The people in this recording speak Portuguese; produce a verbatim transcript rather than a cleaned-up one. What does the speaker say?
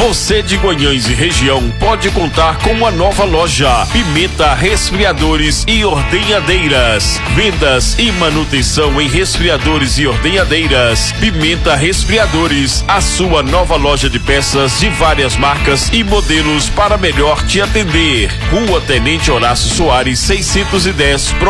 Você de Guanhães e região pode contar com uma nova loja Pimenta Resfriadores e Ordenhadeiras. Vendas e manutenção em resfriadores e ordenhadeiras. Pimenta Resfriadores, a sua nova loja de peças de várias marcas e modelos para melhor te atender. Rua Tenente Horácio Soares seiscentos e dez,